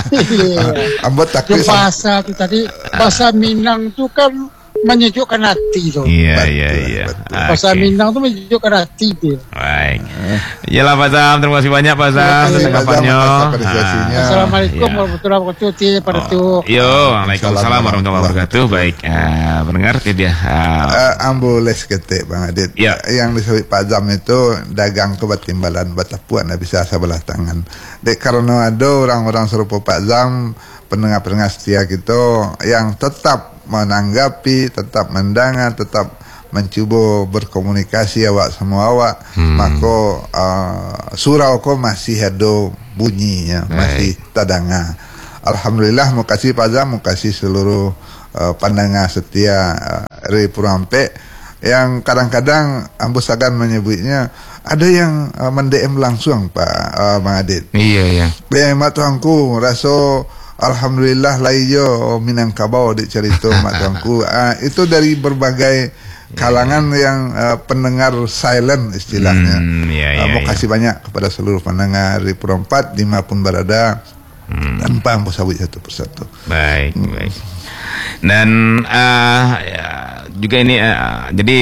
Ambot Dia takut sam- bahasa tu tadi bahasa Minang tu kan menyejukkan hati tu. Iya Betul, iya iya. betul. Bahasa Oke. Minang tu menyejukkan hati dia. Baik. Yalah Pak Zam, terima kasih banyak Pak Zam Terima kasih, Pak Zam, tanggapannya. atas apresiasinya. Ah, Assalamualaikum ya. warahmatullahi wabarakatuh. Pada tu. Yo, Waalaikumsalam warahmatullahi wabarakatuh. Baik, eh, pendengar dia. eh, Uh, ambules ketik Bang Adit. Ya. Yang disebut Pak Zam itu dagang kebatimbalan batapuan dah bisa sebelah tangan. Dek karena ada orang-orang serupa Pak Zam, pendengar-pendengar setia kita yang tetap menanggapi, tetap mendengar, tetap mencuba berkomunikasi awak semua awak, Hmm. maka uh, surau ko masih ada bunyinya, masih terdengar. Alhamdulillah, makasih Pak Zam, makasih seluruh uh, pendengar setia uh, R Purampek yang kadang-kadang ambo sagan menyebutnya ada yang uh, men-D M langsung Pak uh, Bang Adit. Iya iya. Eh mak tuanku rasa alhamdulillah laiyo Minangkabau di cerita mak tuanku. Uh, itu dari berbagai kalangan yang uh, pendengar silent istilahnya. Hmm, iya, iya, uh, mau iya. kasih banyak kepada seluruh pendengar di Purompat dimanapun berada. Hmm. Tanpa ambo sabut satu persatu. Baik, baik. Dan uh, ya, juga ini uh, jadi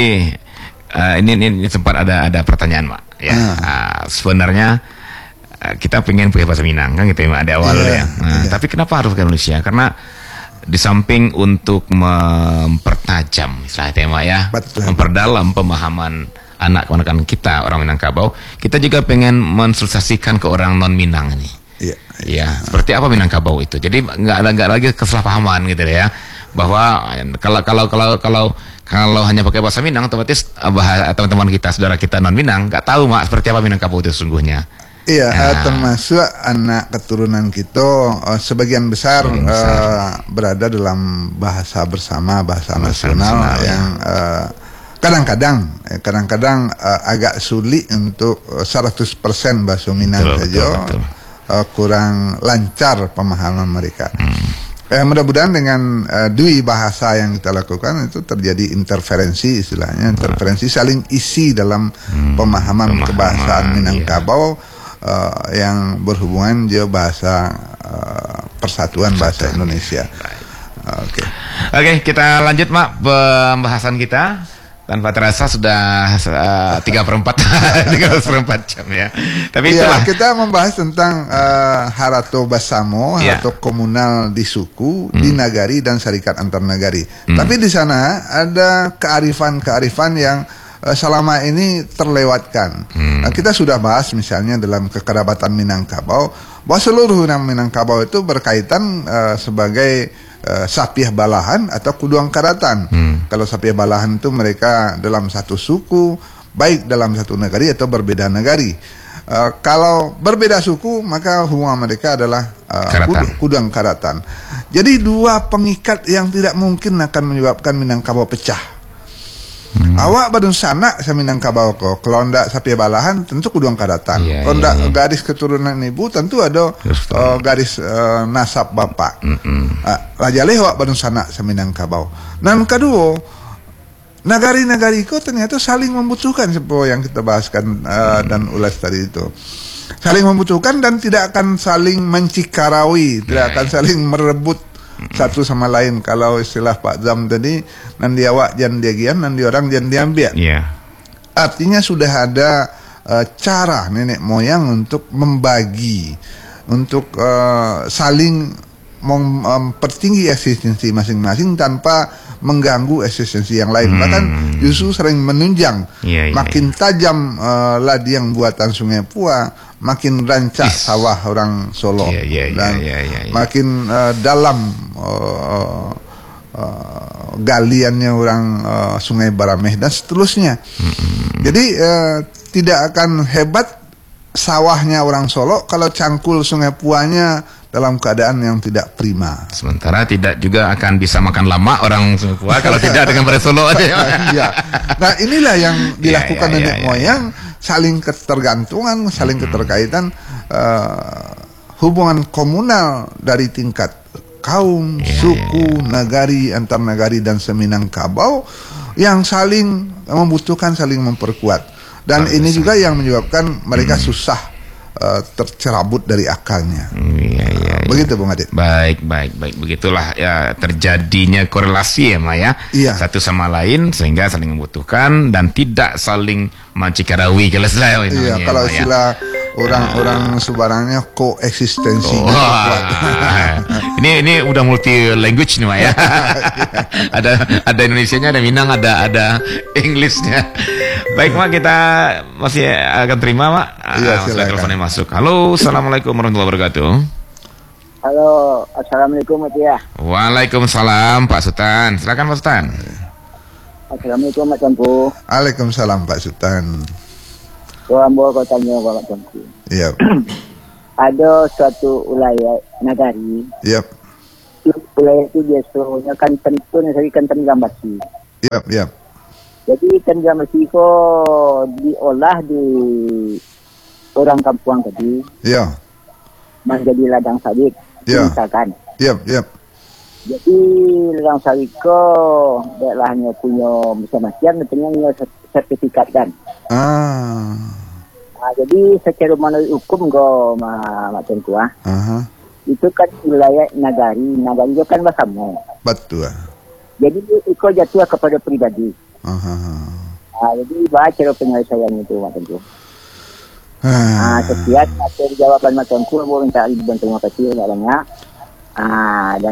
uh, ini, ini sempat ada ada pertanyaan Mak ya. Uh, sebenarnya uh, kita pengen pakai bahasa Minang kan gitu ya Mak, ada awal Iya, ya. Nah, iya. tapi kenapa harus ke Indonesia? Karena di samping untuk mempertajam istilahnya Mak ya, Betul. memperdalam pemahaman anak keponakan kita orang Minangkabau, kita juga pengen mensosialisasikan ke orang non Minang ini. Iya. Iya, seperti apa Minangkabau itu. Jadi nggak ada nggak lagi kesalahpahaman gitu ya. Bahwa kalau kalau kalau kalau kalau hanya pakai bahasa Minang, otomatis bahasa teman-teman kita, saudara kita non Minang nggak tahu Mak seperti apa Minangkabau itu sesungguhnya. Iya, Nah. eh, termasuk anak keturunan kita eh, sebagian besar, Sebagian besar. eh, berada dalam bahasa bersama, bahasa, Bahasa nasional nasional, ya. yang eh, kadang-kadang eh, kadang-kadang eh, agak sulit untuk eh, seratus persen bahasa Minang Betul, saja. betul, betul. eh, kurang lancar pemahaman mereka. Hmm. Eh, mudah-mudahan dengan eh, dui bahasa yang kita lakukan itu terjadi interferensi istilahnya, interferensi saling isi dalam pemahaman, pemahaman, kebahasaan iya. Minangkabau eh, yang berhubungan juga bahasa eh, persatuan bahasa Indonesia. Oke. Oke, kita lanjut Mak pembahasan kita. Tanpa terasa sudah uh, tiga per empat tiga per empat jam ya. Tapi Ya, itulah. kita membahas tentang eh, harato basamo, Ya. harato komunal di suku, di nagari dan syarikat antar nagari. Hmm. Tapi di sana ada kearifan-kearifan yang eh, selama ini terlewatkan. Hmm. Nah, kita sudah bahas misalnya dalam kekerabatan Minangkabau bahwa seluruh nama Minangkabau itu berkaitan eh, sebagai eh, sapiah balahan atau kuduang karatan. Hmm. Kalau sapiah balahan itu mereka dalam satu suku, baik dalam satu negari atau berbeda negari. Uh, kalau berbeda suku, maka hubungan mereka adalah uh, Karatan. kudu- kuduang karatan. Jadi dua pengikat yang tidak mungkin akan menyebabkan Minangkabau pecah. Hmm. Awak badun sanak sa Minangkabau ko. Kalau ndak sapiah balahan, tentu kuduang karatan. Iya, Kalau iya, ndak iya. garis keturunan ibu, tentu ada Just, uh, garis uh, nasab bapak. Mm-mm. Uh, Raja lewat badun sanak sa Minangkabau. Dan kedua, nagari-nagari ko ternyata saling membutuhkan seperti yang kita bahaskan uh, dan ulas tadi itu. Saling membutuhkan dan tidak akan saling mencikarawi, tidak akan saling merebut satu sama lain. Kalau istilah Pak Zam tadi, nanti awak jangan diagian, nanti orang jangan diambil. Iya. Artinya sudah ada uh, cara nenek moyang untuk membagi, untuk uh, saling mem- mempertinggi eksistensi masing-masing tanpa mengganggu eksistensi yang lain. Hmm. Bahkan justru sering menunjang. Iya, iya, Makin tajam uh, ladiang buatan Sungai Pua, makin rancak Is. sawah orang Solo. Iya, iya, iya, Dan iya, iya, iya. makin uh, dalam uh, uh, galiannya orang uh, Sungai Barameh dan seterusnya. Hmm. Jadi uh, tidak akan hebat sawahnya orang Solo kalau cangkul Sungai Puanya dalam keadaan yang tidak prima. Sementara tidak juga akan bisa makan lama orang Sungai Pua kalau tidak dengan Barai Solo. Iya. Nah inilah yang dilakukan ya, ya, nenek ya, ya, moyang, saling ketergantungan, saling hmm. keterkaitan, uh, hubungan komunal dari tingkat kaum, ya, suku, ya, ya. nagari, antar nagari dan Seminangkabau yang saling membutuhkan, saling memperkuat. Dan Sampai ini juga yang menyebabkan mereka hmm. susah uh, tercerabut dari akalnya. Iya, iya, iya. Begitu Bung Adit. Baik, baik, baik. Begitulah ya terjadinya korelasi ya, Ma ya. Iya. Satu sama lain sehingga saling membutuhkan dan tidak saling mancikarawi kalau istilah. Iya, kalau istilah orang-orang sebarangnya koeksistensi. Oh, ini ini udah multi language nih, Ma ya. ada ada Indonesianya, ada Minang, ada ada Englishnya. Baik, Ma, kita masih akan terima, Ma. Iya, silakan. Teleponnya masuk. Halo, assalamualaikum warahmatullahi wabarakatuh. Halo, assalamualaikum Mas ya. Waalaikumsalam Pak Sultan. Silakan Pak Sultan. Assalamualaikum Mas Jampu. Waalaikumsalam Pak Sultan. Ambo kau tanya Pak Jampu. Iya. Ada suatu wilayah nagari. Iya. Wilayah itu biasanya kan tentu nih kan Gambasi. Iya, iya. Jadi ikan Gambasi kok diolah di orang kampung tadi. Iya. Menjadi ladang sawit. Iya. Misalkan. Iya, iya. Jadi ladang sawit kok daerahnya punya macam-macam, punya sertifikat kan. Ah. Nah, jadi secara menurut hukum kok macam tu ah. Aha. Itu kan wilayah nagari, nagari itu kan bersama. Betul. Jadi itu jatuh kepada pribadi. Aha. Nah, jadi baca penyelesaian itu macam tu. Ah. Ah, sekian atas jawaban macam tu, boleh minta terima kasih banyak. Ah, dan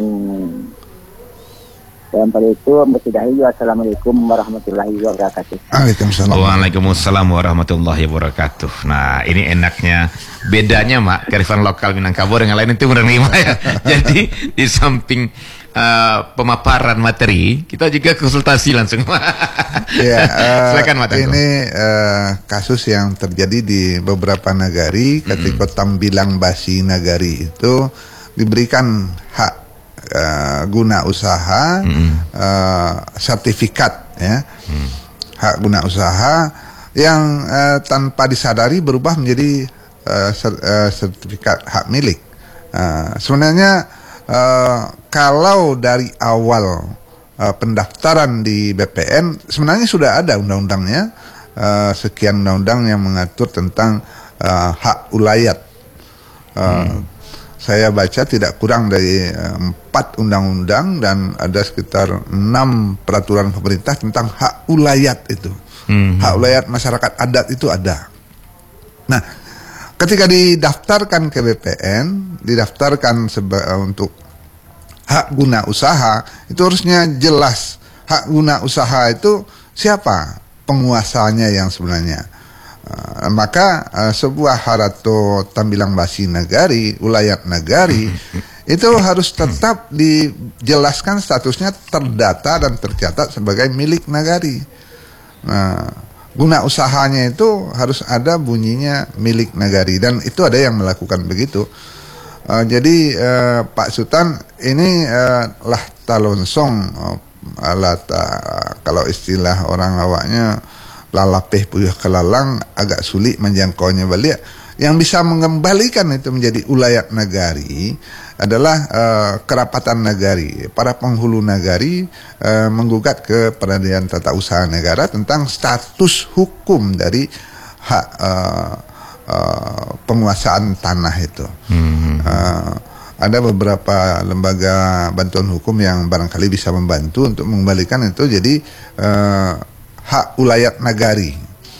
dan pada itu bersudahi. Wassalamualaikum warahmatullahi wabarakatuh. Waalaikumsalam. Waalaikumsalam warahmatullahi wabarakatuh. Nah, ini enaknya bedanya, Mak, kearifan lokal Minangkabau dengan lain itu menerima ya. Jadi di samping uh, pemaparan materi, kita juga konsultasi langsung. Ya, uh, silakan Mak. Ini uh, kasus yang terjadi di beberapa nagari ketika mm. Tambilang Basi Nagari itu diberikan hak Uh, guna usaha, mm. uh, sertifikat ya, mm. hak guna usaha yang uh, tanpa disadari berubah menjadi uh, ser, uh, sertifikat hak milik. Uh, sebenarnya uh, kalau dari awal uh, pendaftaran di B P N sebenarnya sudah ada undang-undangnya, uh, sekian undang-undang yang mengatur tentang uh, hak ulayat. Uh, mm. Saya baca tidak kurang dari empat uh, undang-undang dan ada sekitar enam peraturan pemerintah tentang hak ulayat itu. Hmm. Hak ulayat masyarakat adat itu ada. Nah, ketika didaftarkan ke B P N, didaftarkan seba- untuk hak guna usaha, itu harusnya jelas hak guna usaha itu siapa penguasanya yang sebenarnya. Uh, maka uh, sebuah harato Tambilang Basi Nagari, ulayat nagari itu harus tetap dijelaskan statusnya terdata dan tercatat sebagai milik nagari. Nah, guna usahanya itu harus ada bunyinya milik nagari dan itu ada yang melakukan begitu. Uh, jadi uh, Pak Sultan ini uh, lah talonsong uh, alat uh, kalau istilah orang awaknya lalapeh puyuh kelalang, agak sulit menjangkaunya balik. Yang bisa mengembalikan itu menjadi ulayat nagari adalah uh, kerapatan nagari. Para penghulu nagari uh, menggugat ke Peradilan Tata Usaha Negara tentang status hukum dari hak uh, uh, penguasaan tanah itu. Hmm. Uh, ada beberapa lembaga bantuan hukum yang barangkali bisa membantu untuk mengembalikan itu jadi uh, hak ulayat nagari.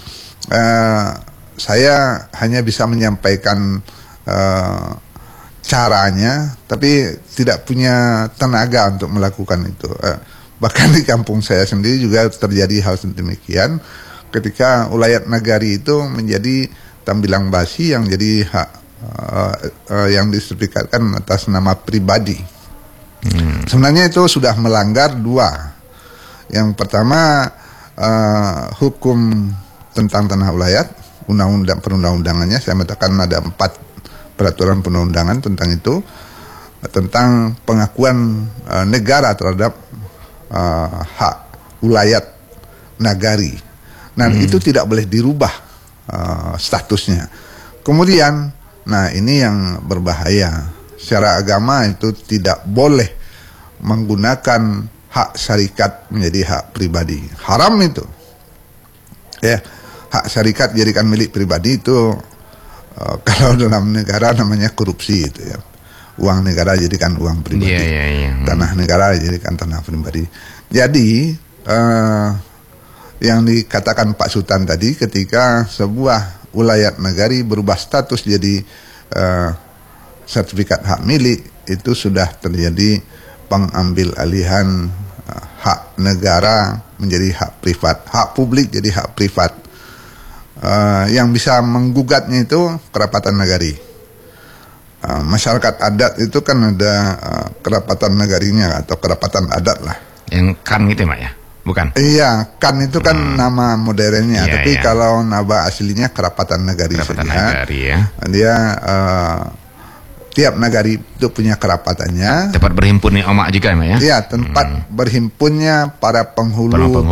Uh, saya hanya bisa menyampaikan uh, caranya, tapi tidak punya tenaga untuk melakukan itu. Uh, bahkan di kampung saya sendiri juga terjadi hal sedemikian, ketika ulayat nagari itu menjadi Tambilang Basi yang jadi hak uh, uh, yang disertifikatkan atas nama pribadi. Hmm. Sebenarnya itu sudah melanggar dua. Yang pertama uh, hukum tentang tanah ulayat, undang-undang perundang-undangannya saya mengatakan ada empat peraturan perundang-undangan tentang itu, tentang pengakuan uh, negara terhadap uh, hak ulayat nagari. Nah hmm. itu tidak boleh dirubah uh, statusnya. Kemudian, nah ini yang berbahaya. Secara agama itu tidak boleh menggunakan hak syarikat menjadi hak pribadi. Haram itu. Ya, hak syarikat jadikan milik pribadi itu uh, kalau dalam negara namanya korupsi itu ya. Uang negara jadikan uang pribadi. Yeah, yeah, yeah. Tanah negara jadikan tanah pribadi. Jadi uh, yang dikatakan Pak Sultan tadi, ketika sebuah ulayat nagari berubah status jadi uh, sertifikat hak milik, itu sudah terjadi pengambil alihan uh, hak negara menjadi hak privat, hak publik jadi hak privat. Uh, yang bisa menggugatnya itu kerapatan nagari. Uh, masyarakat adat itu kan ada uh, kerapatan nagarinya atau kerapatan adat lah. Yang kan gitu ya, Mak ya? Bukan? Iya, kan itu kan hmm. nama modernnya, yeah, tapi yeah. kalau nama aslinya kerapatan nagari Kerapatan saja. nagari ya. Dia uh, tiap nagari itu punya kerapatannya. Tempat berhimpun nih omak juga ya, Mak ya? Iya, tempat hmm. berhimpunnya para penghulu,